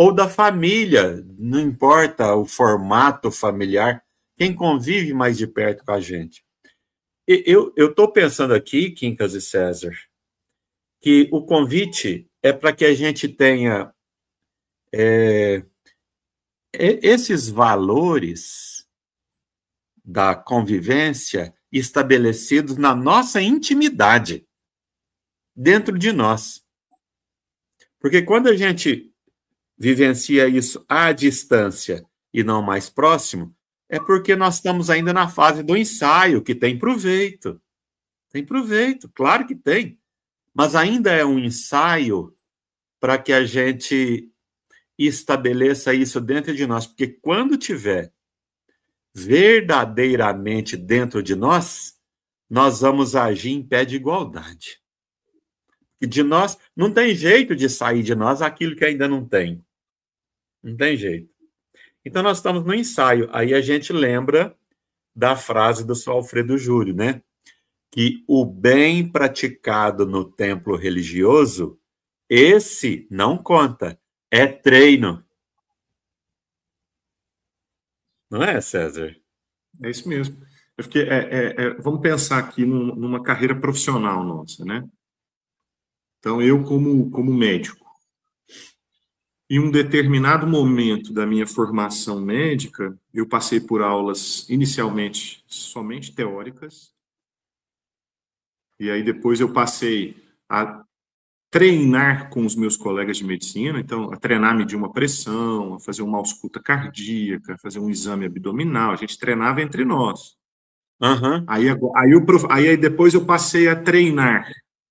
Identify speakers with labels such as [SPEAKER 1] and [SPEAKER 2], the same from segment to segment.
[SPEAKER 1] ou da família, não importa o formato familiar, quem convive mais de perto com a gente. Eu estou pensando aqui, Quincas e César, que o convite é para que a gente tenha esses valores da convivência estabelecidos na nossa intimidade, dentro de nós. Porque quando a gente vivencia isso à distância e não mais próximo, é porque nós estamos ainda na fase do ensaio, que tem proveito. Tem proveito, claro que tem. Mas ainda é um ensaio para que a gente estabeleça isso dentro de nós. Porque quando tiver verdadeiramente dentro de nós, nós vamos agir em pé de igualdade. E de nós, não tem jeito de sair de nós aquilo que ainda não tem. Não tem jeito. Então, nós estamos no ensaio. Aí a gente lembra da frase do Sr. Alfredo Júlio, né? Que o bem praticado no templo religioso, esse não conta, é treino. Não é, César?
[SPEAKER 2] É isso mesmo. Eu fiquei, vamos pensar aqui numa carreira profissional nossa, né? Então, eu como médico, em um determinado momento da minha formação médica, eu passei por aulas inicialmente somente teóricas, e aí depois eu passei a treinar com os meus colegas de medicina, então a treinar a medir uma pressão, a fazer uma ausculta cardíaca, fazer um exame abdominal, a gente treinava entre nós.
[SPEAKER 1] Uhum.
[SPEAKER 2] Aí depois eu passei a treinar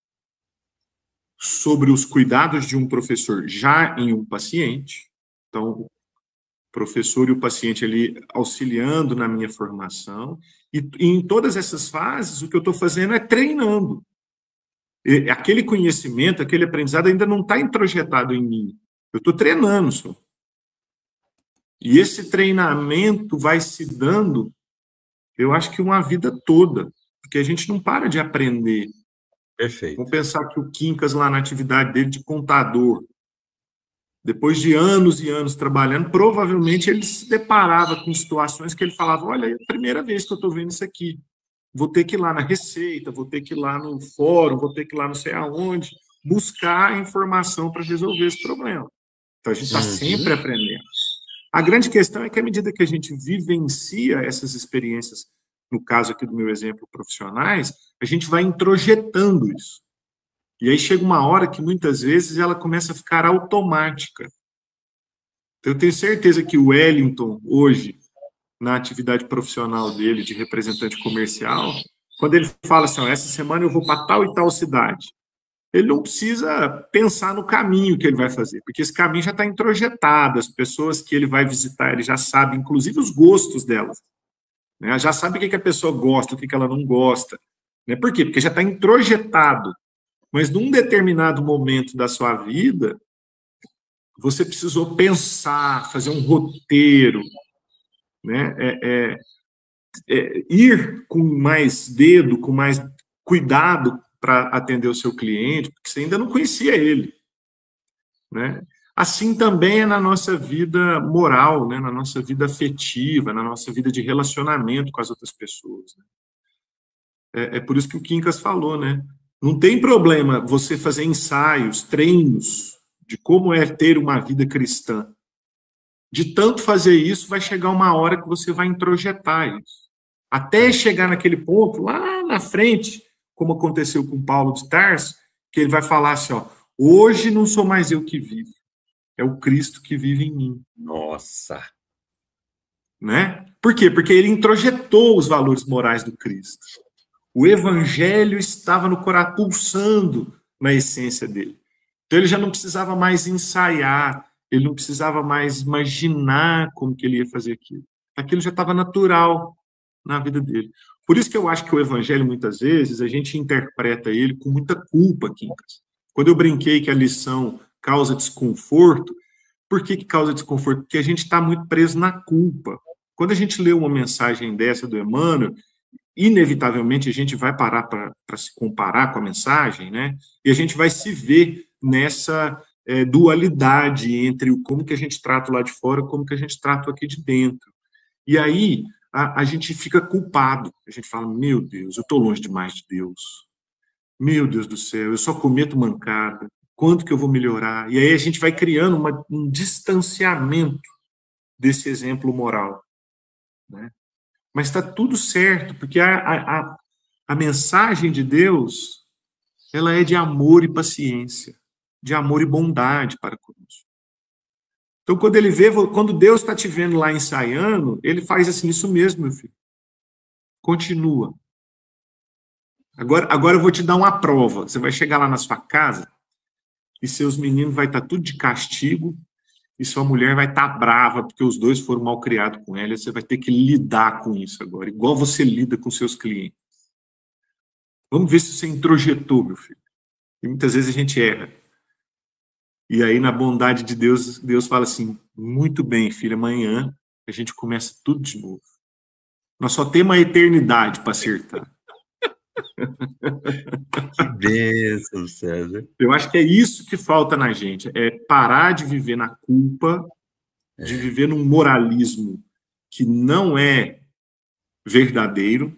[SPEAKER 2] sobre os cuidados de um professor já em um paciente. Então, o professor e o paciente ali auxiliando na minha formação. E em todas essas fases, o que eu estou fazendo é treinando. E aquele conhecimento, aquele aprendizado ainda não está introjetado em mim. Eu estou treinando só. E esse treinamento vai se dando, eu acho que uma vida toda, porque a gente não para de aprender.
[SPEAKER 1] Perfeito.
[SPEAKER 2] Vamos pensar que o Quincas, lá na atividade dele de contador, depois de anos e anos trabalhando, provavelmente ele se deparava com situações que ele falava, olha, é a primeira vez que eu estou vendo isso aqui. Vou ter que ir lá na Receita, vou ter que ir lá no fórum, vou ter que ir lá não sei aonde, buscar informação para resolver esse problema. Então, a gente está sempre aprendendo. A grande questão é que, à medida que a gente vivencia essas experiências, no caso aqui do meu exemplo, profissionais, a gente vai introjetando isso. E aí chega uma hora que, muitas vezes, ela começa a ficar automática. Então, eu tenho certeza que o Wellington, hoje, na atividade profissional dele, de representante comercial, quando ele fala assim, ó, essa semana eu vou para tal e tal cidade, ele não precisa pensar no caminho que ele vai fazer, porque esse caminho já está introjetado, as pessoas que ele vai visitar, ele já sabe, inclusive os gostos delas, né? Já sabe o que a pessoa gosta, o que ela não gosta, né? Por quê? Porque já está introjetado, mas num determinado momento da sua vida, você precisou pensar, fazer um roteiro, né? Ir com mais dedo, com mais cuidado para atender o seu cliente, porque você ainda não conhecia ele, né? Assim também é na nossa vida moral, né? Na nossa vida afetiva, na nossa vida de relacionamento com as outras pessoas, né? É por isso que o Quincas falou, né? Não tem problema você fazer ensaios, treinos de como é ter uma vida cristã. De tanto fazer isso, vai chegar uma hora que você vai introjetar isso. Até chegar naquele ponto, lá na frente, como aconteceu com Paulo de Tarso, que ele vai falar assim, ó, hoje não sou mais eu que vivo, é o Cristo que vive em mim.
[SPEAKER 1] Nossa!
[SPEAKER 2] Né? Por quê? Porque ele introjetou os valores morais do Cristo. O evangelho estava no coração, pulsando na essência dele. Então ele já não precisava mais ensaiar, ele não precisava mais imaginar como que ele ia fazer aquilo. Aquilo já estava natural na vida dele. Por isso que eu acho que o evangelho, muitas vezes, a gente interpreta ele com muita culpa, Quincas. Quando eu brinquei que a lição causa desconforto, por que causa desconforto? Porque a gente está muito preso na culpa. Quando a gente lê uma mensagem dessa do Emmanuel, inevitavelmente a gente vai parar para se comparar com a mensagem, né? E a gente vai se ver dualidade entre como que a gente trata lá de fora e como que a gente trata aqui de dentro. E aí a gente fica culpado. A gente fala, meu Deus, eu estou longe demais de Deus. Meu Deus do céu, eu só cometo mancada. Quanto que eu vou melhorar? E aí a gente vai criando um distanciamento desse exemplo moral, né? Mas está tudo certo, porque a mensagem de Deus, ela é de amor e paciência, de amor e bondade para conosco. Então, quando Deus está te vendo lá ensaiando, ele faz assim, isso mesmo, meu filho. Continua. Agora eu vou te dar uma prova. Você vai chegar lá na sua casa e seus meninos vai estar tudo de castigo e sua mulher vai estar brava porque os dois foram mal criados com ela. E você vai ter que lidar com isso agora, igual você lida com seus clientes. Vamos ver se você introjetou, meu filho. E muitas vezes a gente erra. E aí, na bondade de Deus, Deus fala assim, muito bem, filho, amanhã a gente começa tudo de novo. Nós só temos a eternidade para acertar.
[SPEAKER 1] Que bênção, César.
[SPEAKER 2] Eu acho que é isso que falta na gente, é parar de viver na culpa, de viver num moralismo que não é verdadeiro,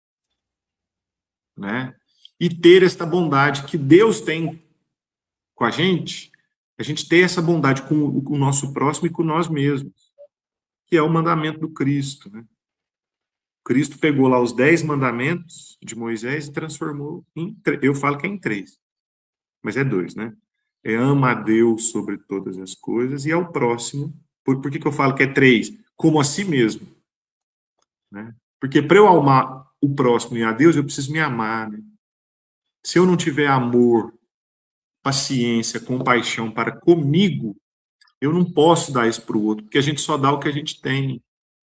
[SPEAKER 2] né? E ter esta bondade que Deus tem com a gente ter essa bondade com o nosso próximo e com nós mesmos, que é o mandamento do Cristo, né? Cristo pegou lá os 10 mandamentos de Moisés e transformou eu falo que é em 3, mas é 2, né? É ama a Deus sobre todas as coisas e ao próximo. Por que eu falo que é 3? Como a si mesmo, né? Porque para eu amar o próximo e a Deus, eu preciso me amar, né? Se eu não tiver amor, paciência, compaixão para comigo, eu não posso dar isso para o outro, porque a gente só dá o que a gente tem,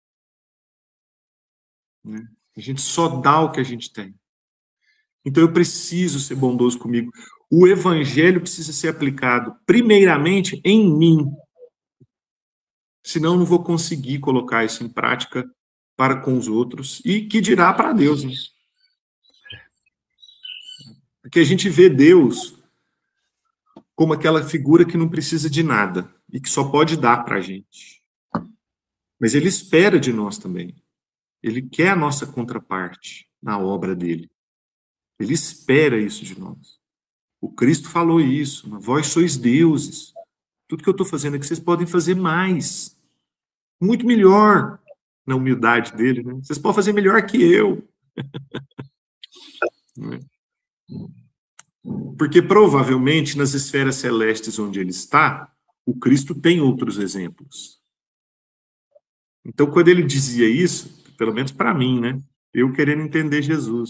[SPEAKER 2] né? A gente só dá o que a gente tem. Então eu preciso ser bondoso comigo. O evangelho precisa ser aplicado primeiramente em mim. Senão eu não vou conseguir colocar isso em prática para com os outros e que dirá para Deus, né? Porque a gente vê Deus como aquela figura que não precisa de nada e que só pode dar para a gente. Mas ele espera de nós também. Ele quer a nossa contraparte na obra dele. Ele espera isso de nós. O Cristo falou isso, vós sois deuses. Tudo que eu estou fazendo aqui, vocês podem fazer mais. Muito melhor, na humildade dele, né? Vocês podem fazer melhor que eu. Porque provavelmente nas esferas celestes onde ele está, o Cristo tem outros exemplos. Então, quando ele dizia isso, pelo menos para mim, né? Eu querendo entender Jesus.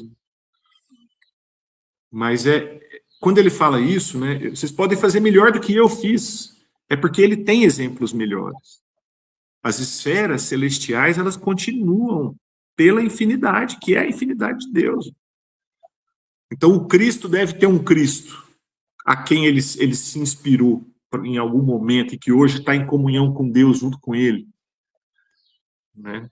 [SPEAKER 2] Mas quando ele fala isso, né? Vocês podem fazer melhor do que eu fiz. É porque ele tem exemplos melhores. As esferas celestiais, elas continuam pela infinidade, que é a infinidade de Deus. Então, o Cristo deve ter um Cristo a quem ele se inspirou em algum momento e que hoje está em comunhão com Deus junto com ele, né?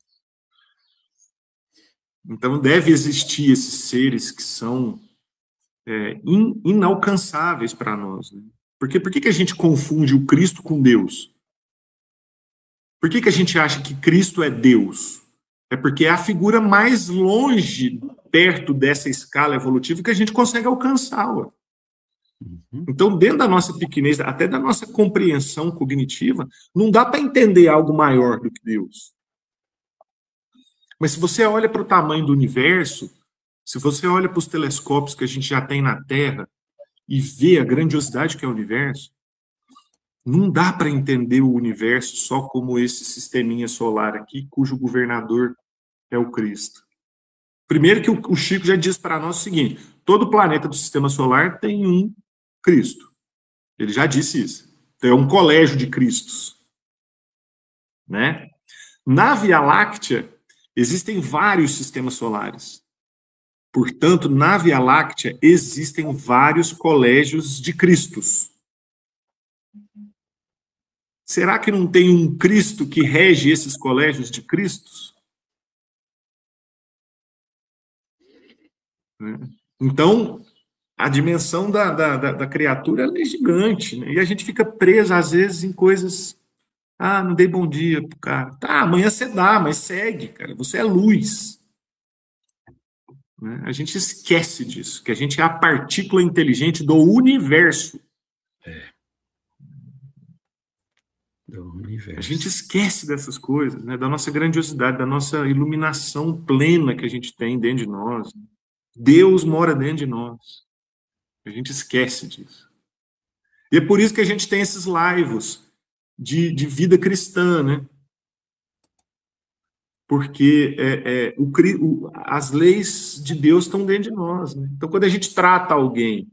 [SPEAKER 2] Então, deve existir esses seres que são inalcançáveis para nós, né? Porque por que a gente confunde o Cristo com Deus? Por que a gente acha que Cristo é Deus? É porque é a figura mais longe, perto dessa escala evolutiva, que a gente consegue alcançá-la. Então, dentro da nossa pequenez, até da nossa compreensão cognitiva, não dá para entender algo maior do que Deus. Mas se você olha para o tamanho do universo, se você olha para os telescópios que a gente já tem na Terra e vê a grandiosidade que é o universo, não dá para entender o universo só como esse sisteminha solar aqui, cujo governador é o Cristo. Primeiro que o Chico já diz para nós o seguinte, todo planeta do sistema solar tem um Cristo. Ele já disse isso. Então, é um colégio de Cristos, né? Na Via Láctea, existem vários sistemas solares. Portanto, na Via Láctea, existem vários colégios de Cristos. Será que não tem um Cristo que rege esses colégios de Cristos? Então, a dimensão da criatura ela é gigante, né? E a gente fica preso, às vezes, em coisas. Ah, não dei bom dia pro cara. Tá, amanhã você dá, mas segue, cara. Você é luz. Né? A gente esquece disso, que a gente é a partícula inteligente do universo.
[SPEAKER 1] Do universo.
[SPEAKER 2] A gente esquece dessas coisas, né? Da nossa grandiosidade, da nossa iluminação plena que a gente tem dentro de nós. Deus mora dentro de nós. A gente esquece disso. E é por isso que a gente tem esses laivos de vida cristã, né? Porque as leis de Deus estão dentro de nós. Né? Então, quando a gente trata alguém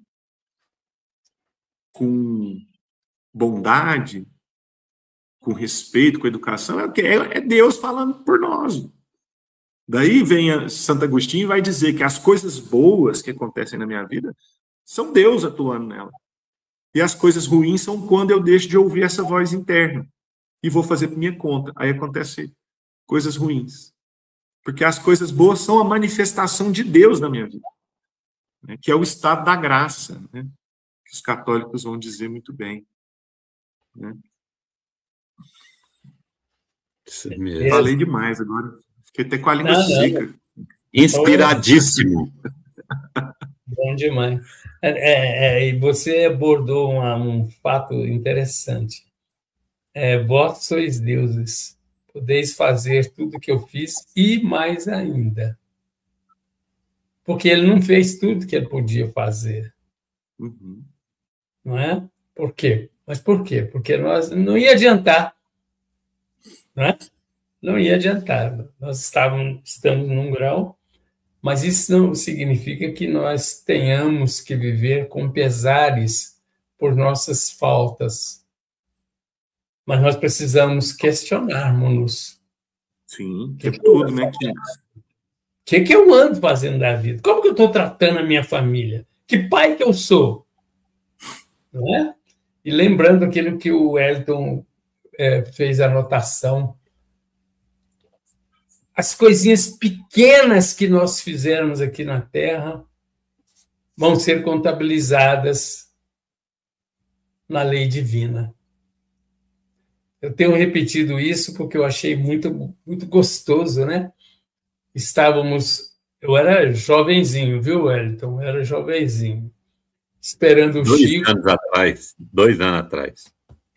[SPEAKER 2] com bondade, com respeito, com educação, é Deus falando por nós. Daí vem Santo Agostinho e vai dizer que as coisas boas que acontecem na minha vida são Deus atuando nela. E as coisas ruins são quando eu deixo de ouvir essa voz interna e vou fazer por minha conta. Aí acontece coisas ruins. Porque as coisas boas são a manifestação de Deus na minha vida, né? Que é o estado da graça, né? Que os católicos vão dizer muito bem. Né?
[SPEAKER 1] Isso mesmo.
[SPEAKER 2] Falei demais agora. Fiquei até com a língua seca.
[SPEAKER 1] Inspiradíssimo.
[SPEAKER 3] Bom demais. E você abordou um fato interessante. Vós sois deuses, podeis fazer tudo que eu fiz e mais ainda. Porque ele não fez tudo que ele podia fazer.
[SPEAKER 2] Uhum.
[SPEAKER 3] Não é? Por quê? Mas por quê? Porque nós não ia adiantar. Não é? Não ia adiantar. Nós estamos num grau, mas isso não significa que nós tenhamos que viver com pesares por nossas faltas. Mas nós precisamos questionarmos-nos.
[SPEAKER 2] Sim, que é tudo, né?
[SPEAKER 3] O que eu ando fazendo da vida? Como que eu estou tratando a minha família? Que pai que eu sou? Não é? E lembrando aquilo que o Wellington fez a anotação, as coisinhas pequenas que nós fizermos aqui na Terra vão ser contabilizadas na lei divina. Eu tenho repetido isso porque eu achei muito, muito gostoso, né? Eu era jovenzinho, viu, Wellington? Eu era jovenzinho, esperando o Chico.
[SPEAKER 1] 2 anos atrás.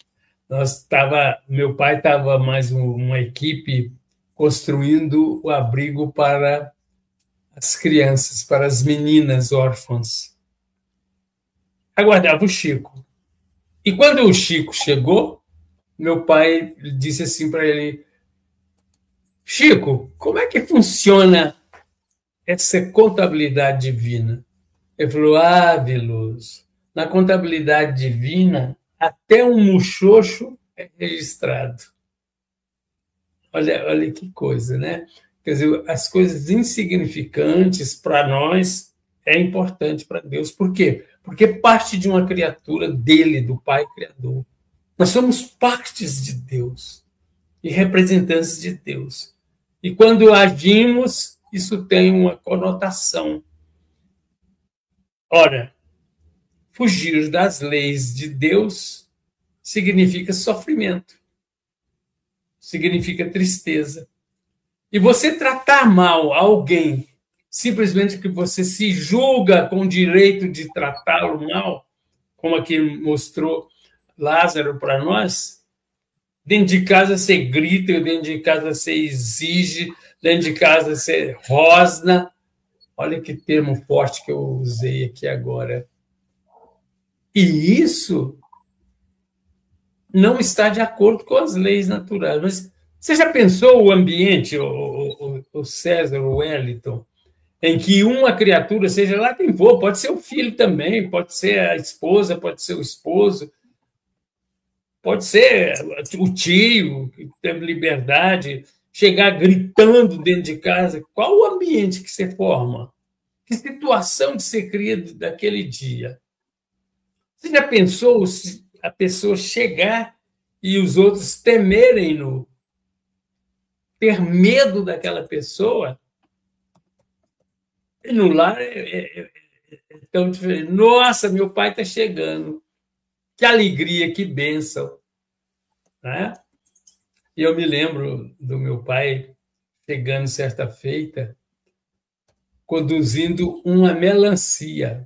[SPEAKER 3] Meu pai estava mais uma equipe construindo o abrigo para as crianças, para as meninas órfãs. Aguardava o Chico. E quando o Chico chegou, meu pai disse assim para ele: Chico, como é que funciona essa contabilidade divina? Ele falou: Veloso, na contabilidade divina, até um muxoxo é registrado. Olha que coisa, né? Quer dizer, as coisas insignificantes para nós é importante para Deus. Por quê? Porque parte de uma criatura dele, do Pai Criador. Nós somos partes de Deus e representantes de Deus. E quando agimos, isso tem uma conotação. Ora, fugir das leis de Deus significa sofrimento, significa tristeza. E você tratar mal alguém, simplesmente porque você se julga com o direito de tratá-lo mal, como aqui mostrou Lázaro para nós, dentro de casa você grita, dentro de casa você exige, dentro de casa você rosna. Olha que termo forte que eu usei aqui agora. E isso não está de acordo com as leis naturais. Mas você já pensou o ambiente, o César, o Wellington, em que uma criatura, seja lá quem for, pode ser o filho também, pode ser a esposa, pode ser o esposo, pode ser o tio, que tem liberdade, chegar gritando dentro de casa? Qual o ambiente que você forma? Que situação que você cria daquele dia? Você já pensou se a pessoa chegar e os outros temerem-no, ter medo daquela pessoa? E no lar é tão diferente. Nossa, meu pai está chegando. Que alegria, que bênção. Né? E eu me lembro do meu pai chegando certa feita, conduzindo uma melancia.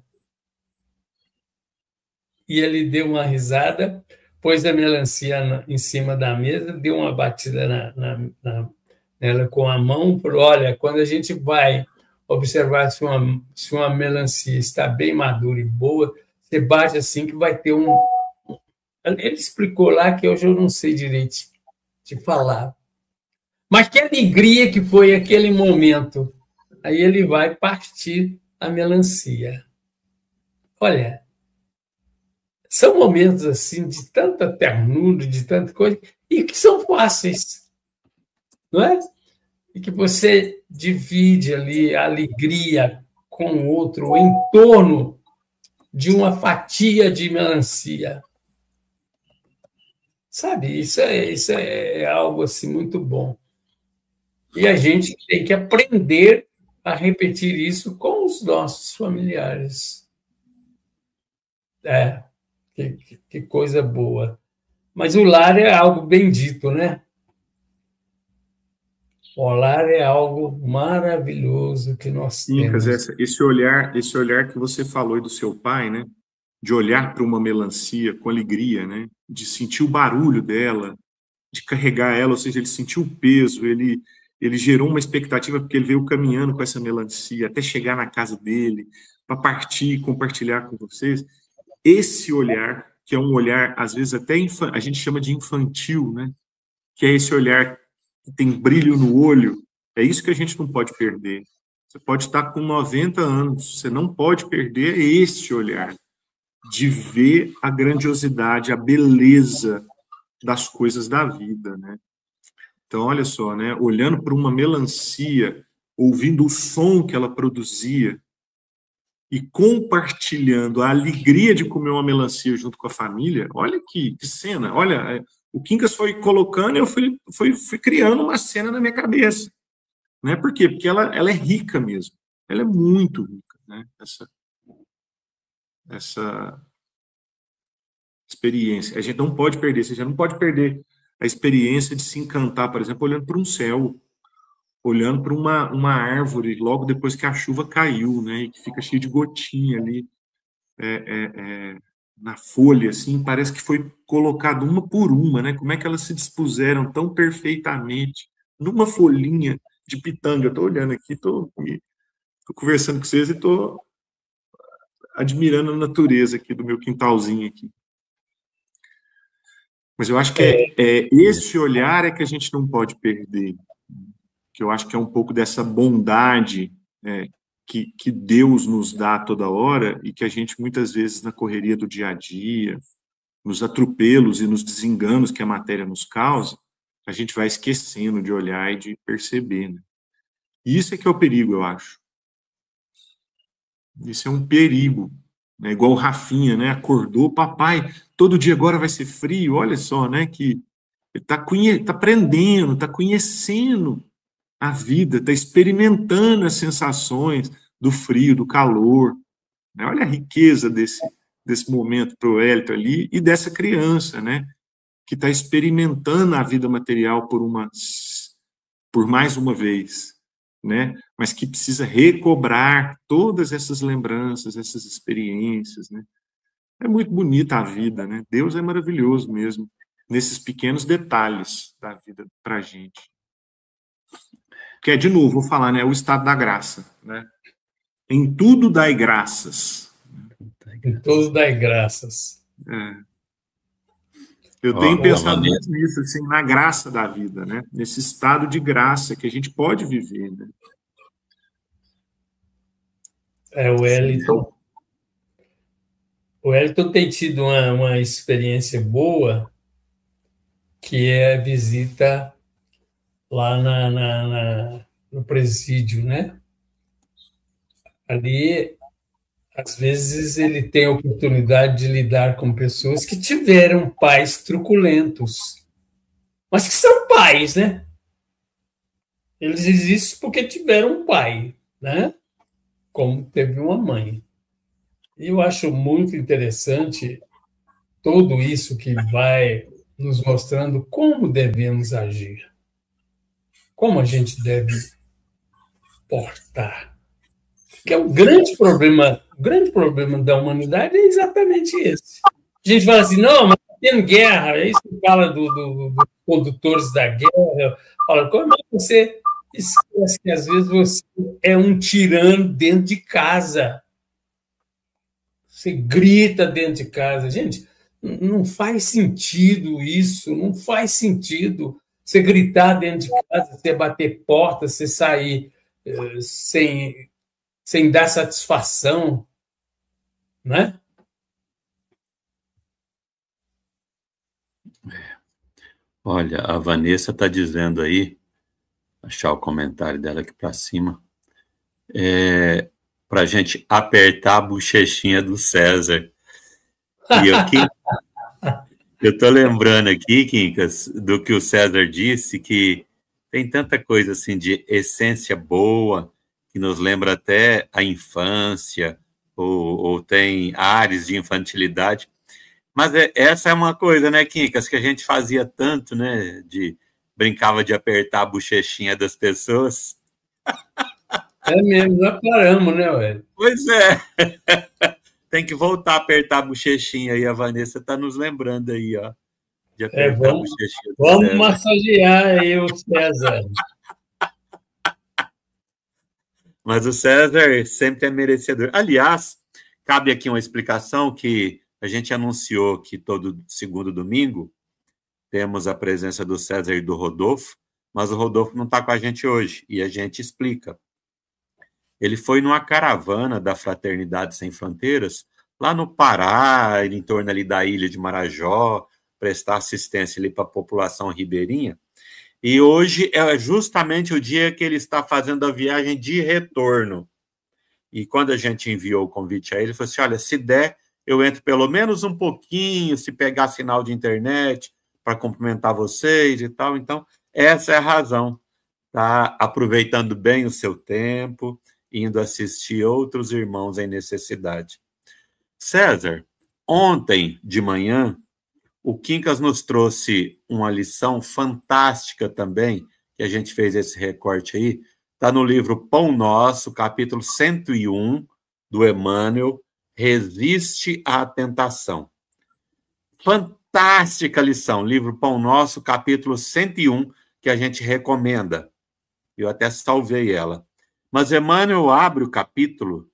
[SPEAKER 3] E ele deu uma risada, pôs a melancia em cima da mesa, deu uma batida nela com a mão, falou, olha, quando a gente vai observar se uma melancia está bem madura e boa, você bate assim que vai ter um... Ele explicou lá que hoje eu não sei direito de falar. Mas que alegria que foi aquele momento. Aí ele vai partir a melancia. Olha, são momentos assim de tanta ternura, de tanta coisa, e que são fáceis, não é? E que você divide ali a alegria com o outro em torno de uma fatia de melancia. Sabe, isso é algo assim muito bom. E a gente tem que aprender a repetir isso com os nossos familiares. Que coisa boa. Mas o lar é algo bendito, né? O lar é algo maravilhoso que nós temos.
[SPEAKER 2] Esse olhar que você falou do seu pai, né? De olhar para uma melancia com alegria, né? De sentir o barulho dela, de carregar ela, ou seja, ele sentiu o peso, ele gerou uma expectativa porque ele veio caminhando com essa melancia até chegar na casa dele, para partir e compartilhar com vocês. Esse olhar, que é um olhar, às vezes até a gente chama de infantil, né? Que é esse olhar que tem brilho no olho, é isso que a gente não pode perder. Você pode estar com 90 anos, você não pode perder esse olhar de ver a grandiosidade, a beleza das coisas da vida, né? Então, olha só, né? Olhando para uma melancia, ouvindo o som que ela produzia e compartilhando a alegria de comer uma melancia junto com a família, olha que cena, olha, o Quincas foi colocando e eu fui criando uma cena na minha cabeça, né? Por quê? Porque ela é rica mesmo, ela é muito rica, né? Essa experiência. A gente não pode perder, você já não pode perder a experiência de se encantar, por exemplo, olhando para um céu, olhando para uma árvore logo depois que a chuva caiu, né, e que fica cheio de gotinha ali na folha, assim, parece que foi colocado uma por uma, né, como é que elas se dispuseram tão perfeitamente numa folhinha de pitanga. Eu estou olhando aqui, estou conversando com vocês e estou admirando a natureza aqui do meu quintalzinho aqui. Mas eu acho que esse olhar é que a gente não pode perder, que eu acho que é um pouco dessa bondade que Deus nos dá toda hora e que a gente muitas vezes na correria do dia a dia, nos atropelos e nos desenganos que a matéria nos causa, a gente vai esquecendo de olhar e de perceber, né? E isso é que é o perigo, eu acho. Isso é um perigo. Né, igual o Rafinha, né? Acordou, papai, todo dia agora vai ser frio, olha só, né? Que ele tá aprendendo, está conhecendo a vida, está experimentando as sensações do frio, do calor. Né? Olha a riqueza desse momento para o Hélito ali e dessa criança, né? Que está experimentando a vida material por mais uma vez, né? Mas que precisa recobrar todas essas lembranças, essas experiências, né? É muito bonita a vida, né? Deus é maravilhoso mesmo, nesses pequenos detalhes da vida para a gente. Que de novo, vou falar, né? O estado da graça, né? Em tudo dai graças.
[SPEAKER 3] Em tudo dai graças.
[SPEAKER 2] Eu tenho pensado muito nisso, assim, na graça da vida, né? Nesse estado de graça que a gente pode viver, né?
[SPEAKER 3] O Wellington tem tido uma experiência boa, que é a visita lá no presídio, né? Ali, às vezes, ele tem a oportunidade de lidar com pessoas que tiveram pais truculentos, mas que são pais, né? Eles existem porque tiveram um pai, né? Como teve uma mãe. Eu acho muito interessante tudo isso que vai nos mostrando como devemos agir, como a gente deve portar. Que é o grande problema da humanidade é exatamente esse. A gente fala assim, não, mas tá tendo guerra, é isso que fala dos condutores da guerra, fala, como é que você esquece que às vezes você é um tirano dentro de casa? Você grita dentro de casa. Gente, não faz sentido isso, não faz sentido você gritar dentro de casa, você bater porta, você sair sem dar satisfação, né?
[SPEAKER 1] Olha, a Vanessa está dizendo aí, achar o comentário dela aqui para cima, para a gente apertar a bochechinha do César. E eu estou lembrando aqui, Quincas, do que o César disse, que tem tanta coisa assim de essência boa, que nos lembra até a infância, ou tem ares de infantilidade. Mas essa é uma coisa, né, Quincas, que a gente fazia tanto, né, brincava de apertar a bochechinha das pessoas.
[SPEAKER 3] É mesmo, nós paramos, né, velho?
[SPEAKER 1] Pois é. Tem que voltar a apertar a bochechinha aí, a Vanessa está nos lembrando aí, ó, de apertar a bochechinha do
[SPEAKER 3] Vamos
[SPEAKER 1] César.
[SPEAKER 3] massagear aí o César.
[SPEAKER 1] Mas o César sempre é merecedor. Aliás, cabe aqui uma explicação que a gente anunciou que todo segundo domingo temos a presença do César e do Rodolfo, mas o Rodolfo não está com a gente hoje, e a gente explica. Ele foi numa caravana da Fraternidade Sem Fronteiras, lá no Pará, em torno ali da ilha de Marajó, prestar assistência ali para a população ribeirinha, e hoje é justamente o dia que ele está fazendo a viagem de retorno. E quando a gente enviou o convite a ele, ele falou assim, olha, se der, eu entro pelo menos um pouquinho, se pegar sinal de internet, para cumprimentar vocês e tal. Então, essa é a razão. Tá aproveitando bem o seu tempo, indo assistir outros irmãos em necessidade. César, ontem de manhã, o Quincas nos trouxe uma lição fantástica também, que a gente fez esse recorte aí, está no livro Pão Nosso, capítulo 101, do Emmanuel, Resiste à Tentação. Fantástica lição, livro Pão Nosso, capítulo 101, que a gente recomenda. Eu até salvei ela. Mas Emmanuel abre o capítulo,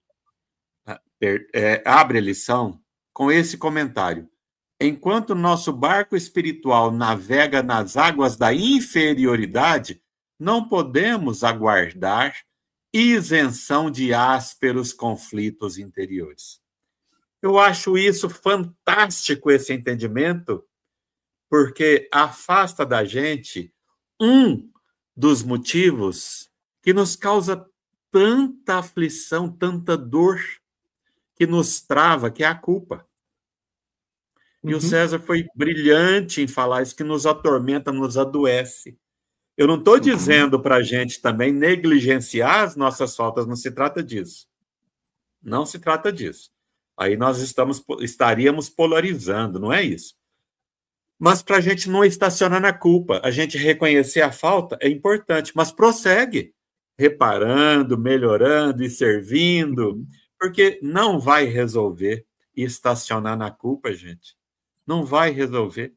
[SPEAKER 1] abre a lição com esse comentário. Enquanto nosso barco espiritual navega nas águas da inferioridade, não podemos aguardar isenção de ásperos conflitos interiores. Eu acho isso fantástico, esse entendimento, porque afasta da gente um dos motivos que nos causa tanta aflição, tanta dor, que nos trava, que é a culpa. E o César foi brilhante em falar isso, que nos atormenta, nos adoece. Eu não estou dizendo para a gente também negligenciar as nossas faltas, não se trata disso. Não se trata disso. Aí nós estaríamos polarizando, não é isso. Mas para a gente não estacionar na culpa, a gente reconhecer a falta é importante, mas prossegue, reparando, melhorando e servindo, porque não vai resolver estacionar na culpa, gente. Não vai resolver.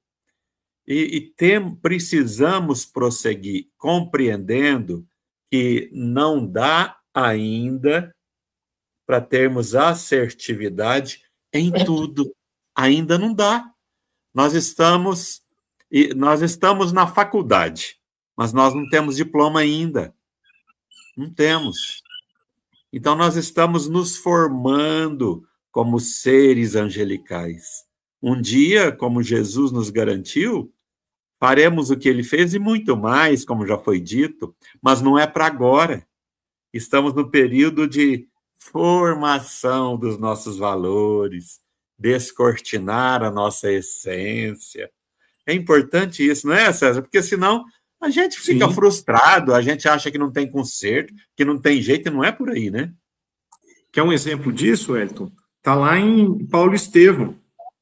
[SPEAKER 1] Precisamos prosseguir compreendendo que não dá ainda para termos assertividade em tudo. Ainda não dá. Nós estamos na faculdade, mas nós não temos diploma ainda. Não temos. Então, nós estamos nos formando como seres angelicais. Um dia, como Jesus nos garantiu, faremos o que ele fez e muito mais, como já foi dito, mas não é para agora. Estamos no período de formação dos nossos valores, descortinar a nossa essência. É importante isso, não é, César? Porque senão a gente fica frustrado, a gente acha que não tem conserto, que não tem jeito, e não é por aí, né?
[SPEAKER 2] Quer um exemplo disso, Elton? Está lá em Paulo Estevão.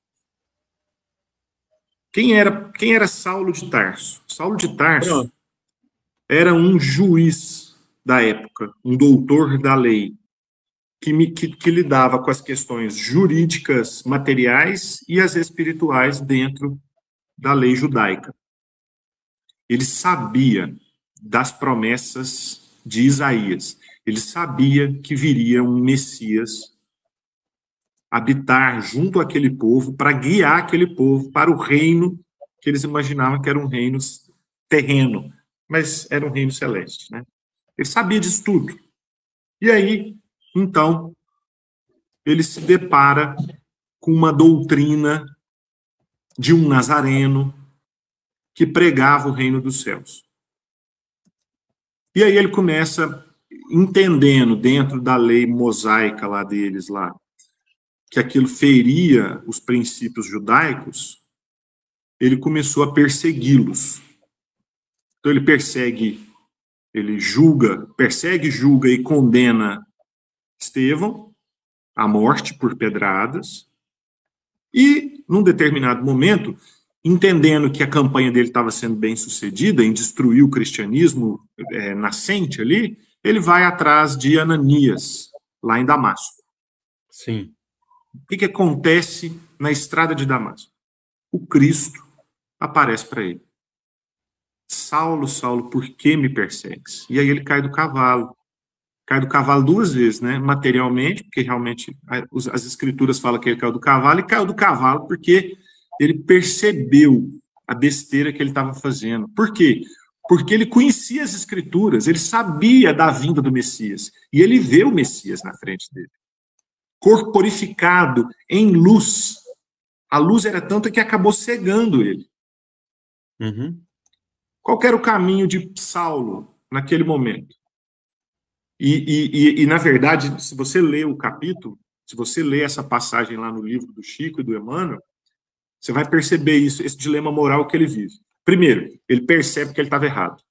[SPEAKER 2] Quem era Saulo de Tarso? Saulo de Tarso era um juiz da época, um doutor da lei, que lidava com as questões jurídicas, materiais e as espirituais dentro da lei judaica. Ele sabia das promessas de Isaías. Ele sabia que viria um Messias habitar junto àquele povo para guiar aquele povo para o reino que eles imaginavam que era um reino terreno, mas era um reino celeste, né? Ele sabia disso tudo. E aí, então, ele se depara com uma doutrina de um nazareno que pregava o reino dos céus. E aí ele começa entendendo, dentro da lei mosaica lá deles, lá, que aquilo feria os princípios judaicos, ele começou a persegui-los. Então ele persegue, julga e condena Estevão à morte por pedradas, e, num determinado momento, entendendo que a campanha dele estava sendo bem sucedida em destruir o cristianismo nascente ali, ele vai atrás de Ananias, lá em Damasco.
[SPEAKER 1] Sim.
[SPEAKER 2] O que acontece na estrada de Damasco? O Cristo aparece para ele. Saulo, Saulo, por que me persegues? E aí ele cai do cavalo. Cai do cavalo 2 vezes, né? Materialmente, porque realmente as escrituras falam que ele caiu do cavalo, e caiu do cavalo porque ele percebeu a besteira que ele estava fazendo. Por quê? Porque ele conhecia as escrituras, ele sabia da vinda do Messias, e ele vê o Messias na frente dele, corporificado em luz. A luz era tanta que acabou cegando ele.
[SPEAKER 1] Uhum.
[SPEAKER 2] Qual era o caminho de Saulo naquele momento? E, na verdade, se você lê o capítulo, se você lê essa passagem lá no livro do Chico e do Emmanuel, você vai perceber isso, esse dilema moral que ele vive. Primeiro, ele percebe que ele estava errado.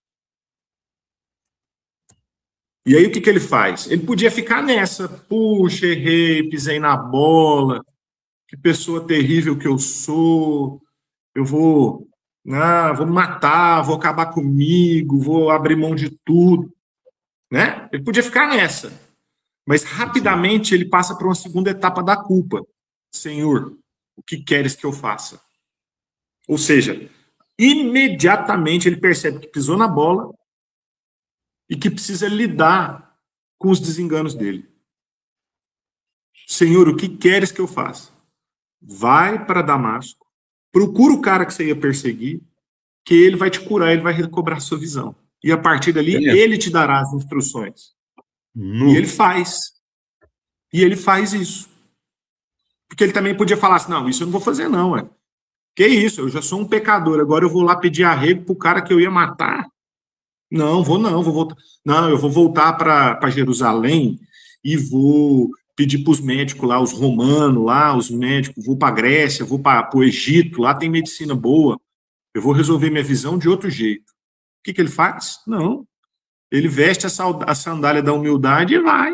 [SPEAKER 2] E aí o que ele faz? Ele podia ficar nessa, puxa, errei, pisei na bola, que pessoa terrível que eu sou, eu vou matar, vou acabar comigo, vou abrir mão de tudo, né? Ele podia ficar nessa, mas rapidamente ele passa para uma segunda etapa da culpa. Senhor, o que queres que eu faça? Ou seja, imediatamente ele percebe que pisou na bola e que precisa lidar com os desenganos dele. Senhor, o que queres que eu faça? Vai para Damasco, procura o cara que você ia perseguir, que ele vai te curar, ele vai recobrar sua visão. E a partir dali, ele te dará as instruções. E ele faz. E ele faz isso. Porque ele também podia falar assim, não, isso eu não vou fazer não, ué. Que isso, eu já sou um pecador, agora eu vou lá pedir arrego pro cara que eu ia matar? Não, vou voltar. Não, eu vou voltar para Jerusalém e vou pedir para os médicos lá, os romanos lá, os médicos, vou para a Grécia, vou para o Egito, lá tem medicina boa, eu vou resolver minha visão de outro jeito. O que ele faz? Não. Ele veste a sandália da humildade e vai.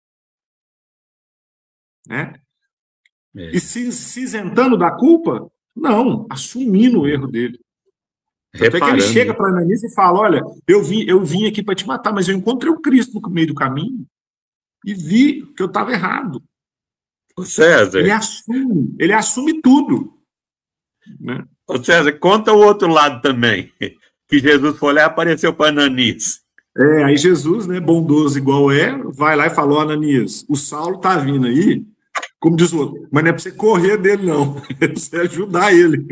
[SPEAKER 2] Né? E se isentando da culpa? Não, assumindo o erro dele. Até que ele chega para Ananias e fala, olha, eu vim aqui para te matar, mas eu encontrei o Cristo no meio do caminho e vi que eu estava errado.
[SPEAKER 1] O César.
[SPEAKER 2] Ele assume tudo. Né?
[SPEAKER 1] O César, conta o outro lado também, que Jesus foi lá e apareceu para Ananias.
[SPEAKER 2] Aí Jesus, né, bondoso igual vai lá e falou, Ananias, o Saulo tá vindo aí, como diz o outro, mas não é para você correr dele, não, é para você ajudar ele.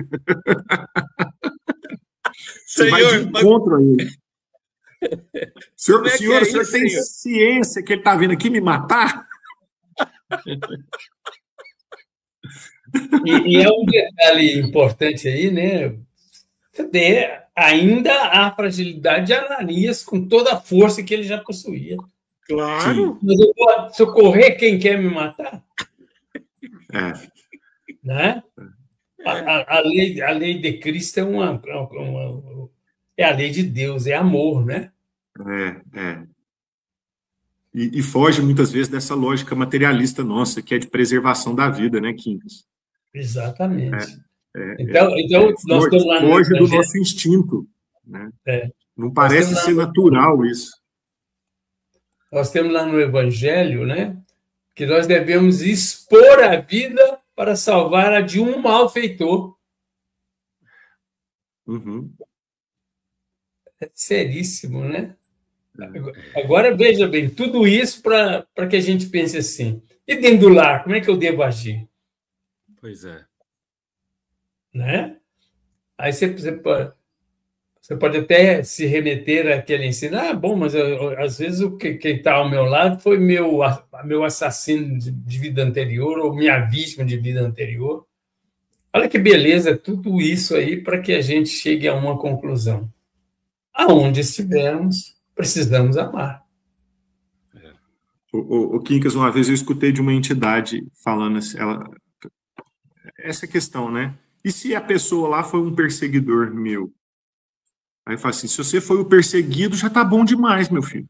[SPEAKER 2] Você vai de encontro a ele. Senhor, o senhor tem ciência que ele está vindo aqui me matar?
[SPEAKER 3] E é um detalhe importante aí, né? Ainda a fragilidade de Ananias com toda a força que ele já possuía.
[SPEAKER 1] Claro.
[SPEAKER 3] Mas eu vou socorrer quem quer me matar? Né? A lei de Cristo é a lei de Deus, é amor, né?
[SPEAKER 2] E foge muitas vezes dessa lógica materialista nossa, que é de preservação da vida, né, Quincas?
[SPEAKER 3] Exatamente. Então nós temos lá no
[SPEAKER 2] foge do
[SPEAKER 3] Evangelho.
[SPEAKER 2] nosso instinto, né? Não
[SPEAKER 3] Nós
[SPEAKER 2] parece
[SPEAKER 3] temos lá
[SPEAKER 2] ser natural isso.
[SPEAKER 3] Nós temos lá no Evangelho, né, que nós devemos expor a vida para salvar a de um malfeitor.
[SPEAKER 2] Uhum.
[SPEAKER 3] É seríssimo, né? Agora, veja bem, tudo isso para que a gente pense assim. E dentro do lar, como é que eu devo agir?
[SPEAKER 1] Pois é.
[SPEAKER 3] Né? Aí você pode até se remeter àquele ensino. Ah, bom, mas às vezes quem está ao meu lado foi meu assassino de vida anterior ou minha vítima de vida anterior. Olha que beleza, tudo isso aí para que a gente chegue a uma conclusão. Aonde estivermos, precisamos amar.
[SPEAKER 2] O Quincas, uma vez eu escutei de uma entidade falando assim, essa questão, né? E se a pessoa lá foi um perseguidor meu? Aí fala assim, se você foi o perseguido, já tá bom demais, meu filho.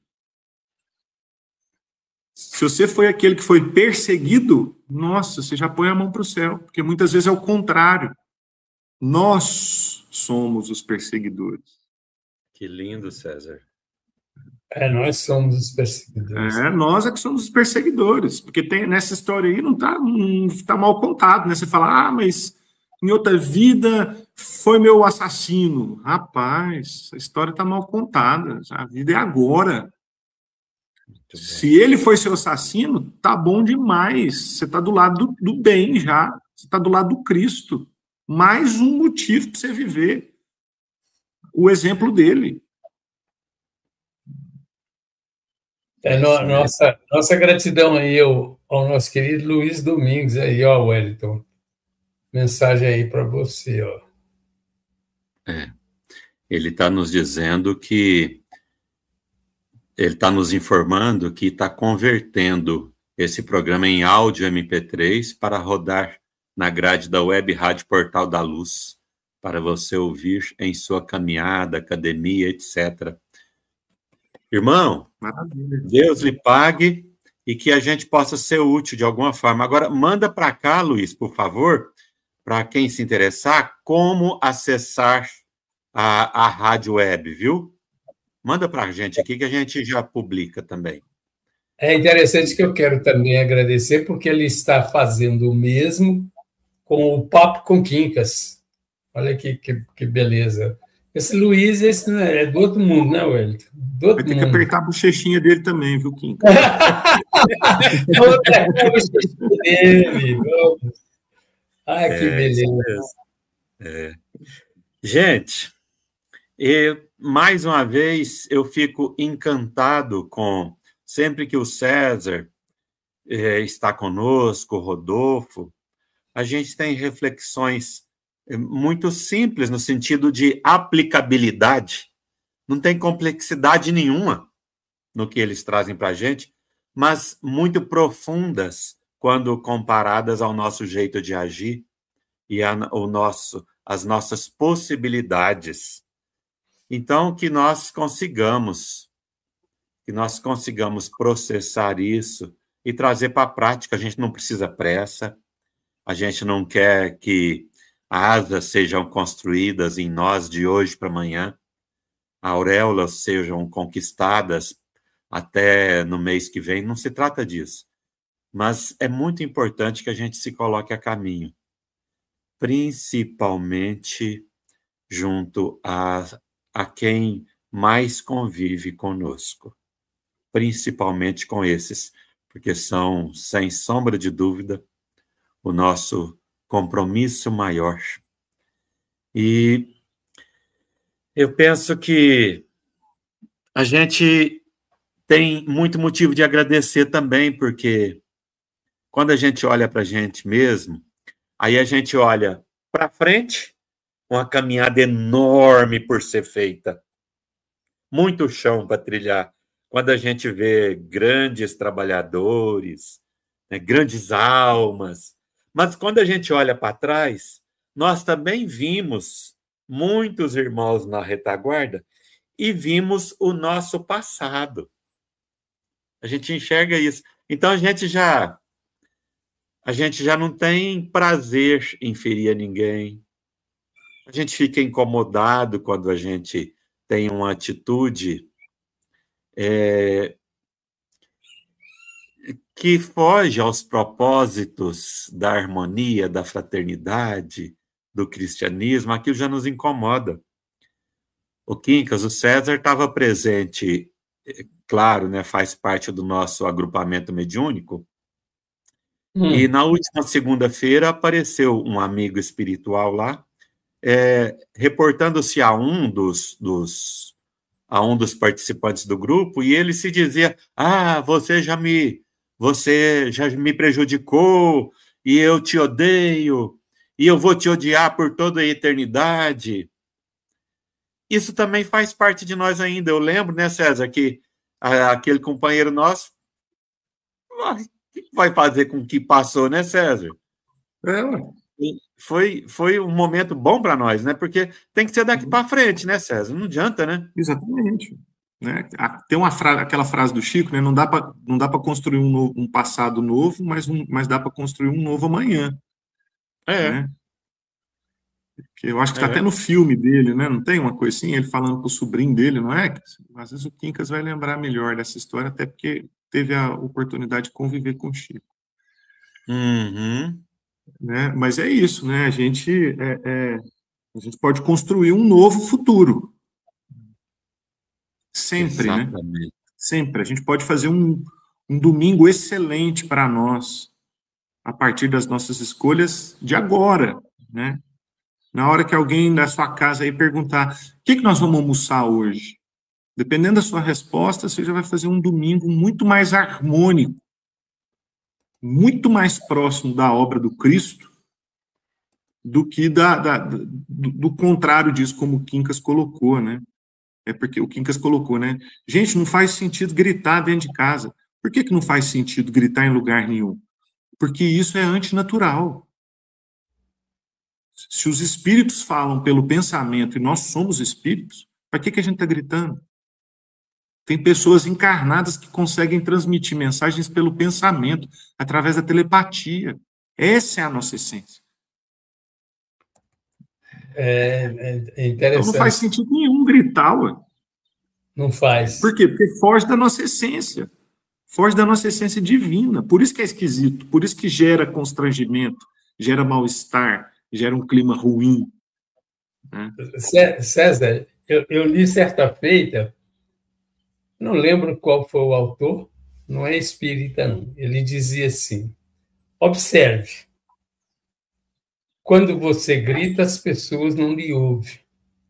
[SPEAKER 2] Se você foi aquele que foi perseguido, nossa, você já põe a mão para o céu, porque muitas vezes é o contrário. Nós somos os perseguidores.
[SPEAKER 1] Que lindo, César.
[SPEAKER 3] Nós somos os perseguidores.
[SPEAKER 2] Nós é que somos os perseguidores, porque tem nessa história aí não tá mal contado, né? Você fala, mas em outra vida foi meu assassino. Rapaz, a história tá mal contada, a vida é agora. Se ele foi seu assassino, tá bom demais. Você tá do lado do bem já. Você tá do lado do Cristo. Mais um motivo para você viver o exemplo dele.
[SPEAKER 3] Nossa gratidão aí ao nosso querido Luiz Domingos aí, ó, Wellington. Mensagem aí para você, ó.
[SPEAKER 1] Ele está nos dizendo que ele está nos informando que está convertendo esse programa em áudio MP3 para rodar na grade da Web Rádio Portal da Luz, para você ouvir em sua caminhada, academia, etc. Irmão,
[SPEAKER 2] maravilha.
[SPEAKER 1] Deus lhe pague e que a gente possa ser útil de alguma forma. Agora, manda para cá, Luiz, por favor, para quem se interessar, como acessar a rádio web, viu? Manda para a gente aqui que a gente já publica também.
[SPEAKER 3] É interessante que eu quero também agradecer, porque ele está fazendo o mesmo com o Papo com Quincas. Olha que beleza. Esse Luiz, esse é do outro mundo, né, Wellington?
[SPEAKER 2] Vai ter que apertar a bochechinha dele também, viu, Quincas?
[SPEAKER 3] Outra bochechinha dele. Ai, que beleza.
[SPEAKER 1] Gente, mais uma vez eu fico encantado com sempre que o César está conosco, o Rodolfo, a gente tem reflexões muito simples no sentido de aplicabilidade. Não tem complexidade nenhuma no que eles trazem para a gente, mas muito profundas quando comparadas ao nosso jeito de agir e as nossas possibilidades. Então, que nós consigamos processar isso e trazer para a prática. A gente não precisa pressa, a gente não quer que asas sejam construídas em nós de hoje para amanhã, auréolas sejam conquistadas até no mês que vem, não se trata disso. Mas é muito importante que a gente se coloque a caminho, principalmente junto a quem mais convive conosco, principalmente com esses, porque são, sem sombra de dúvida, o nosso compromisso maior. E eu penso que a gente tem muito motivo de agradecer também, porque quando a gente olha para a gente mesmo, aí a gente olha para frente, uma caminhada enorme por ser feita, muito chão para trilhar. Quando a gente vê grandes trabalhadores, né, grandes almas, mas quando a gente olha para trás, nós também vimos muitos irmãos na retaguarda e vimos o nosso passado. A gente enxerga isso. Então, a gente já não tem prazer em ferir a ninguém. A gente fica incomodado quando a gente tem uma atitude que foge aos propósitos da harmonia, da fraternidade, do cristianismo. Aquilo já nos incomoda. O Quincas, o César estava presente, claro, né, faz parte do nosso agrupamento mediúnico, e na última segunda-feira apareceu um amigo espiritual lá, reportando-se a um dos participantes do grupo, e ele se dizia: você já me prejudicou, e eu te odeio, e eu vou te odiar por toda a eternidade. Isso também faz parte de nós ainda. Eu lembro, né, César, que aquele companheiro nosso, o que vai fazer com o que passou, né, César? Foi um momento bom para nós, né? Porque tem que ser daqui para frente, né, César? Não adianta, né?
[SPEAKER 2] Exatamente. Né? Tem aquela frase do Chico, né? Não dá para construir um passado novo, mas dá para construir um novo amanhã. Né? Eu acho que está até no filme dele, né? Não tem uma coisa assim? Ele falando para o sobrinho dele, não é? Às vezes o Quincas vai lembrar melhor dessa história, até porque teve a oportunidade de conviver com o Chico.
[SPEAKER 1] Uhum.
[SPEAKER 2] Né? Mas é isso, né? A gente pode construir um novo futuro. Sempre,
[SPEAKER 1] Exatamente.
[SPEAKER 2] né? Sempre. A gente pode fazer um domingo excelente para nós, a partir das nossas escolhas de agora, né? Na hora que alguém da sua casa aí perguntar: o que nós vamos almoçar hoje? Dependendo da sua resposta, você já vai fazer um domingo muito mais harmônico, muito mais próximo da obra do Cristo do que do contrário disso, como o Quincas colocou, né? É porque o Quincas colocou, né? Gente, não faz sentido gritar dentro de casa. Por que não faz sentido gritar em lugar nenhum? Porque isso é antinatural. Se os espíritos falam pelo pensamento e nós somos espíritos, para que a gente está gritando? Tem pessoas encarnadas que conseguem transmitir mensagens pelo pensamento, através da telepatia. Essa é a nossa essência.
[SPEAKER 3] É interessante.
[SPEAKER 2] Então não faz sentido nenhum gritar, ué.
[SPEAKER 3] Não faz.
[SPEAKER 2] Por quê? Porque foge da nossa essência. Foge da nossa essência divina. Por isso que é esquisito. Por isso que gera constrangimento, gera mal-estar, gera um clima ruim. Né?
[SPEAKER 3] César, eu li certa feita, não lembro qual foi o autor, não é espírita, não. Ele dizia assim: observe, quando você grita, as pessoas não lhe ouvem.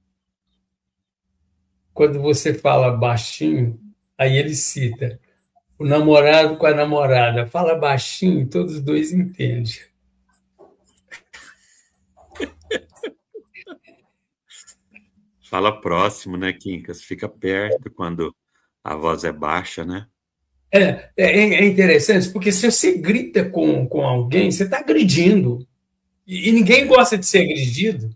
[SPEAKER 3] Quando você fala baixinho, aí ele cita: o namorado com a namorada fala baixinho, todos os dois entendem.
[SPEAKER 1] Fala próximo, né, Quincas? Fica perto quando a voz é baixa, né?
[SPEAKER 3] É interessante, porque se você grita com alguém, você está agredindo. E ninguém gosta de ser agredido.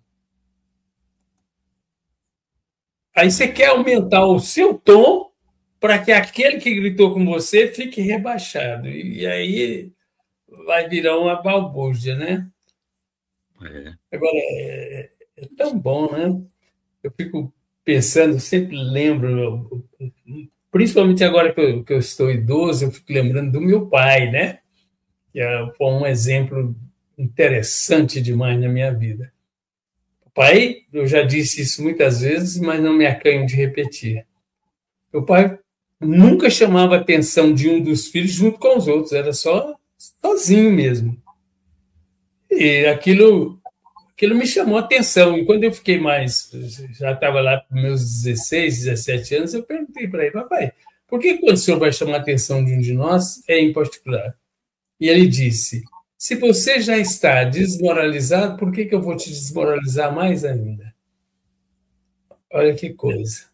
[SPEAKER 3] Aí você quer aumentar o seu tom para que aquele que gritou com você fique rebaixado. E aí vai virar uma balbúrdia, né? Agora, é tão bom, né? Eu fico pensando, sempre lembro, principalmente agora que eu estou idoso, eu fico lembrando do meu pai, né? Que foi um exemplo interessante demais na minha vida. O pai, eu já disse isso muitas vezes, mas não me acanho de repetir. Meu pai nunca chamava a atenção de um dos filhos junto com os outros, era só sozinho mesmo. E aquilo me chamou a atenção. E quando eu fiquei já estava lá com meus 16, 17 anos, eu perguntei para ele: papai, por que quando o senhor vai chamar a atenção de um de nós, é em particular? E ele disse: se você já está desmoralizado, por que eu vou te desmoralizar mais ainda? Olha que coisa.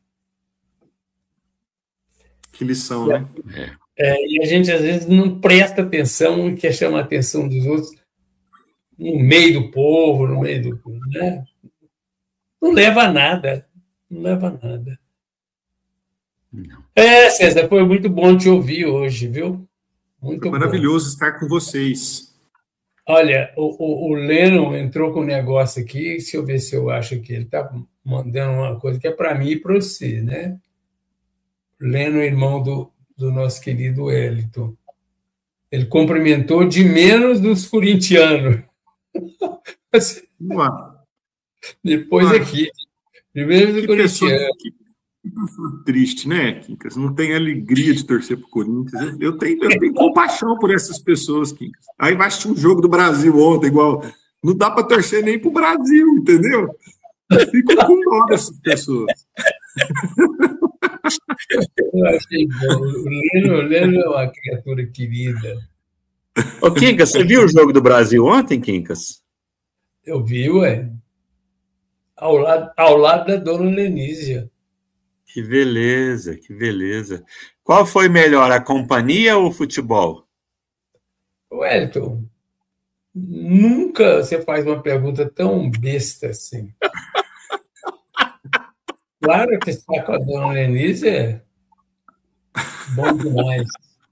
[SPEAKER 2] Que lição, né?
[SPEAKER 3] E a gente, às vezes, não presta atenção e quer chamar a atenção dos outros no meio do povo, no meio do... Né? Não leva a nada. Não leva a nada.
[SPEAKER 1] Não.
[SPEAKER 3] César, foi muito bom te ouvir hoje, viu? Muito
[SPEAKER 2] Foi
[SPEAKER 3] bom.
[SPEAKER 2] maravilhoso estar com vocês.
[SPEAKER 3] Olha, o Leno entrou com um negócio aqui, deixa eu ver se eu acho que ele está mandando uma coisa que é para mim e para você, né? Leno, irmão do nosso querido Wellington. Ele cumprimentou de menos dos corintianos.
[SPEAKER 2] Uau.
[SPEAKER 3] Depois aqui, de menos dos corintianos.
[SPEAKER 2] Que pessoa triste, né, Quincas? Não tem alegria de torcer pro Corinthians. Eu tenho compaixão por essas pessoas, Quincas. Aí vai assistir um jogo do Brasil ontem, igual. Não dá para torcer nem pro Brasil, entendeu? Eu fico com dó dessas pessoas.
[SPEAKER 3] Eu achei bom. O Leno é uma criatura querida.
[SPEAKER 1] Ô, Quincas, você viu o jogo do Brasil ontem, Quincas?
[SPEAKER 3] Eu vi, ué. Ao lado da dona Lenísia.
[SPEAKER 1] Que beleza, que beleza. Qual foi melhor, a companhia ou o futebol?
[SPEAKER 3] Wellington, nunca você faz uma pergunta tão besta assim. Claro que estar com a dona Lenísia é bom demais.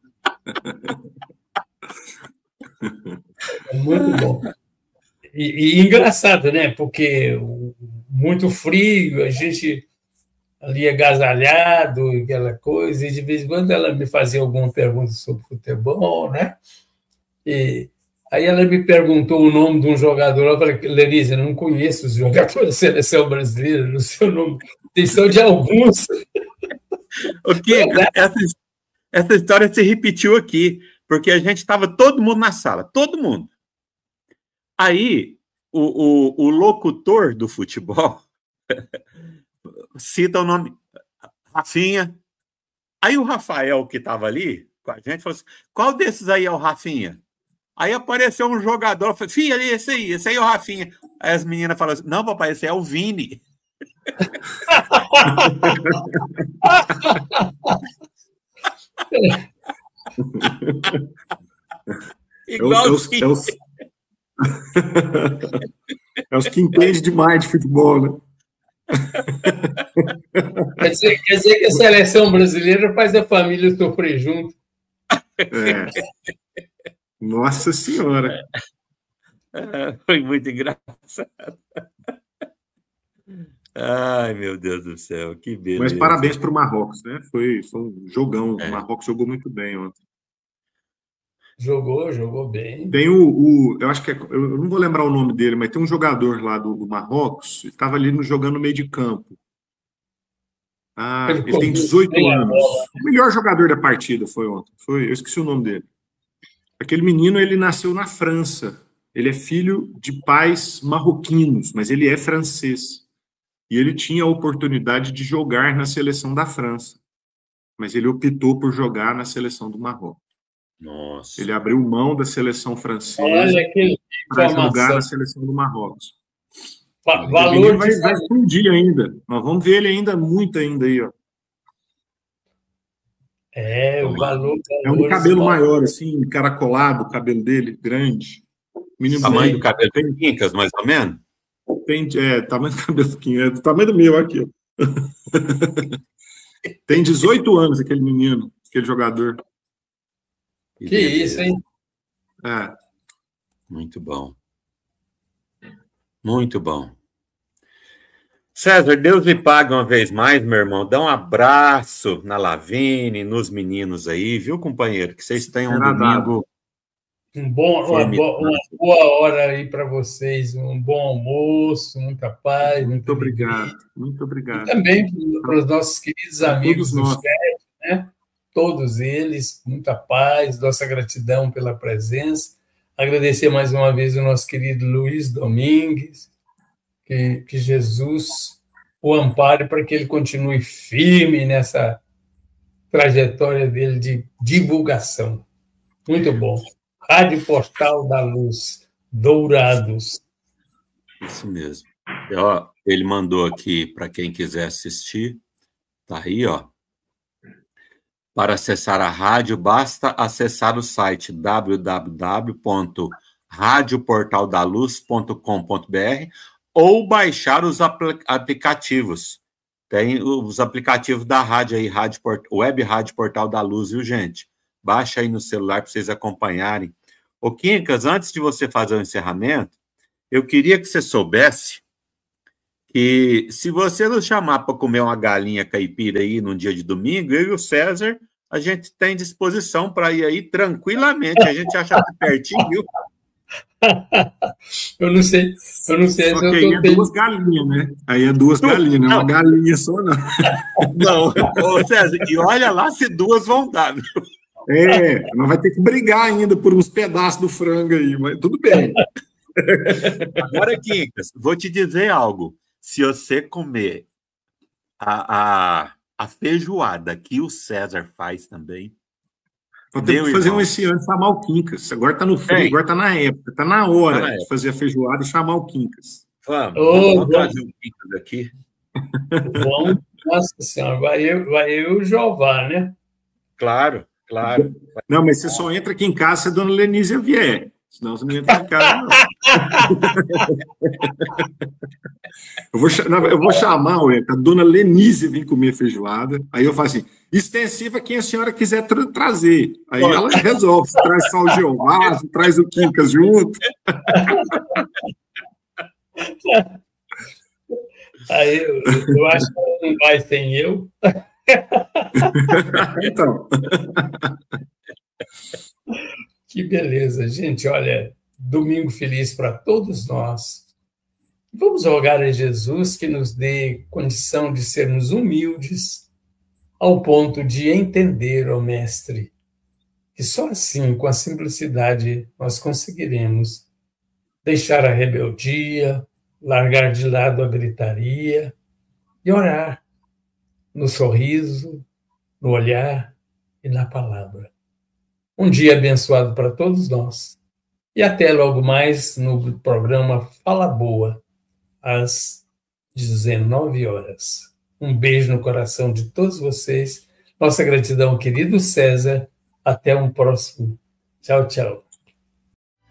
[SPEAKER 3] É muito bom. E engraçado, né? Porque muito frio, a gente ali agasalhado, aquela coisa, e de vez em quando ela me fazia alguma pergunta sobre futebol, né? E aí ela me perguntou o nome de um jogador, eu falei, Lenise, eu não conheço os jogadores da seleção brasileira, não sei o nome, tem só de alguns.
[SPEAKER 1] O Quincas, essa história se repetiu aqui, porque a gente estava todo mundo na sala, todo mundo. Aí, o locutor do futebol cita o nome Rafinha. Aí o Rafael, que estava ali com a gente, falou assim, qual desses aí é o Rafinha? Aí apareceu um jogador, falou, filho, esse aí é o Rafinha. Aí as meninas falaram assim, não, papai, esse é o Vini.
[SPEAKER 2] É os que entendem demais de futebol, né?
[SPEAKER 3] Quer dizer que a seleção brasileira faz a família sofrer junto.
[SPEAKER 2] Nossa Senhora.
[SPEAKER 1] Foi muito engraçado. Ai, meu Deus do céu, que beleza.
[SPEAKER 2] Mas parabéns para o Marrocos, né? Foi um jogão. O Marrocos jogou muito bem ontem.
[SPEAKER 3] Jogou bem.
[SPEAKER 2] Tem eu acho que eu não vou lembrar o nome dele, mas tem um jogador lá do Marrocos, ele estava ali jogando no meio de campo. Ele tem 18 anos. O melhor jogador da partida foi ontem. Eu esqueci o nome dele. Aquele menino, ele nasceu na França. Ele é filho de pais marroquinos, mas ele é francês. E ele tinha a oportunidade de jogar na seleção da França. Mas ele optou por jogar na seleção do Marrocos.
[SPEAKER 1] Nossa.
[SPEAKER 2] Ele abriu mão da seleção francesa para jogar na seleção do Marrocos.
[SPEAKER 3] Valor
[SPEAKER 2] vai explodir ainda. Nós vamos ver ele ainda muito ainda aí, ó.
[SPEAKER 3] O valor.
[SPEAKER 2] É um de cabelo maior, assim, encaracolado, o cabelo dele grande.
[SPEAKER 1] Menino tamanho do cabelo tem Quincas, mais ou menos?
[SPEAKER 2] Tamanho do cabelo é do tamanho do meu aqui, ó. Tem 18 anos aquele menino, aquele jogador.
[SPEAKER 3] Que isso, hein?
[SPEAKER 1] Muito bom. Muito bom. César, Deus lhe pague uma vez mais, meu irmão. Dá um abraço na Lavínia, nos meninos aí, viu, companheiro? Que vocês tenham um domingo.
[SPEAKER 3] Uma boa hora aí para vocês, um bom almoço, muita paz.
[SPEAKER 2] Muito obrigado. Muito obrigado.
[SPEAKER 3] E também para os nossos queridos amigos do chat, né? Todos eles, muita paz, nossa gratidão pela presença. Agradecer mais uma vez o nosso querido Luiz Domingues, que Jesus o ampare para que ele continue firme nessa trajetória dele de divulgação. Muito bom. Rádio Portal da Luz, Dourados.
[SPEAKER 1] Isso mesmo. Ele mandou aqui para quem quiser assistir. Tá aí, ó. Para acessar a rádio, basta acessar o site www.radioportaldaluz.com.br ou baixar os aplicativos Tem os aplicativos da rádio aí, Web Rádio Portal da Luz, viu, gente? Baixa aí no celular para vocês acompanharem. Ô, Quincas, antes de você fazer o encerramento, eu queria que você soubesse que se você nos chamar para comer uma galinha caipira aí num dia de domingo, eu e o César, a gente tem disposição para ir aí tranquilamente. A gente acha pertinho, viu?
[SPEAKER 3] Eu não sei.
[SPEAKER 2] Só que aí é duas galinhas, né? Aí é duas galinhas, não é uma galinha só, não.
[SPEAKER 1] Não, ô César, e olha lá se duas vão dar, viu?
[SPEAKER 2] Nós vai ter que brigar ainda por uns pedaços do frango aí, mas tudo bem.
[SPEAKER 1] Agora, Quincas, vou te dizer algo. Se você comer a feijoada que o César faz também...
[SPEAKER 2] Vou ter que fazer esse ano, chamar o Quincas. Agora está no frio, agora está na época. Está na hora de fazer a feijoada e chamar o Quincas.
[SPEAKER 1] Vamos trazer o Quincas aqui.
[SPEAKER 3] Vamos, nossa senhora, vai eu e o Jeová, né?
[SPEAKER 1] Claro.
[SPEAKER 2] Não, mas você só entra aqui em casa se a dona Lenísia vier. Senão você não entra em casa, não. Eu vou chamar a dona Lenísia vir comer feijoada. Aí eu falo assim, extensiva quem a senhora quiser trazer. Aí ela resolve, se traz só o Jeová, se traz o Quincas junto.
[SPEAKER 3] Aí eu acho que ela não vai sem eu.
[SPEAKER 2] Então.
[SPEAKER 3] Que beleza, gente. Olha, domingo feliz para todos nós. Vamos rogar a Jesus que nos dê condição de sermos humildes ao ponto de entender, ó Mestre, que só assim, com a simplicidade, nós conseguiremos deixar a rebeldia, largar de lado a gritaria e orar no sorriso, no olhar e na palavra. Um dia abençoado para todos nós. E até logo mais no programa Fala Boa, às 19 horas. Um beijo no coração de todos vocês. Nossa gratidão, querido César. Até um próximo. Tchau, tchau.